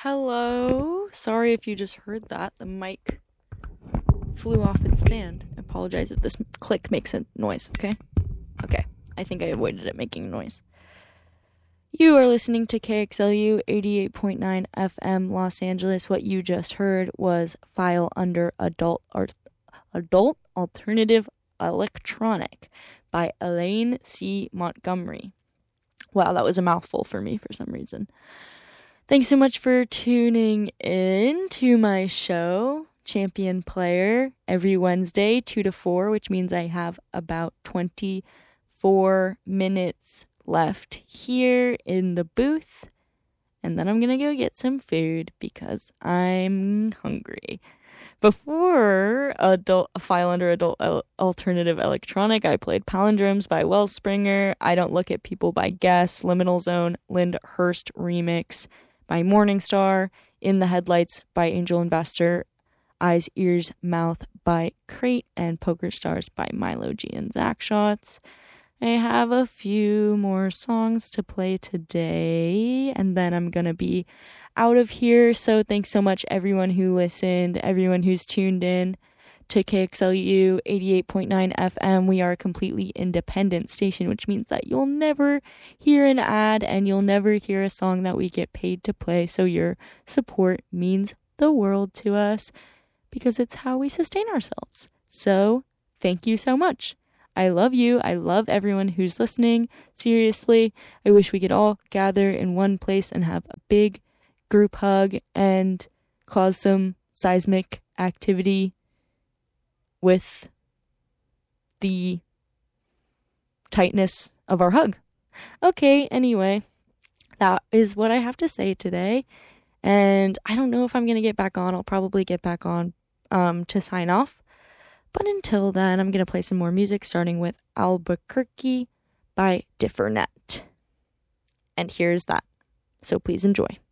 Hello. Sorry if you just heard that. The mic flew off its stand. I apologize if this click makes a noise, okay? Okay. I think I avoided it making noise. You are listening to KXLU 88.9 FM Los Angeles. What you just heard was File Under Adult Alternative Electronic by Elaine C. Montgomery. Wow, that was a mouthful for me for some reason. Thanks so much for tuning in to my show, Champion Player, every Wednesday, 2 to 4, which means I have about 24 minutes left here in the booth. And then I'm going to go get some food because I'm hungry. Before File Under Adult Alternative Electronic, I played Palindromes by Wellspringer, I Don't Look at People by Guess, Liminal Zone, Lind Hurst Remix by Morningstar, In the Headlights by Angel Investor, Eyes, Ears, Mouth by Crate, and Poker Stars by Milo G and Zach Shots. I have a few more songs to play today, and then I'm going to be out of here. So thanks so much everyone who listened, everyone who's tuned in to KXLU 88.9 FM. We are a completely independent station, which means that you'll never hear an ad and you'll never hear a song that we get paid to play. So your support means the world to us because it's how we sustain ourselves. So thank you so much. I love you. I love everyone who's listening. Seriously, I wish we could all gather in one place and have a big group hug and cause some seismic activity with the tightness of our hug. Okay, anyway, that is what I have to say today. And I don't know if I'm going to get back on. I'll probably get back on to sign off. But until then, I'm going to play some more music, starting with Albuquerque by Differnet. And here's that. So please enjoy.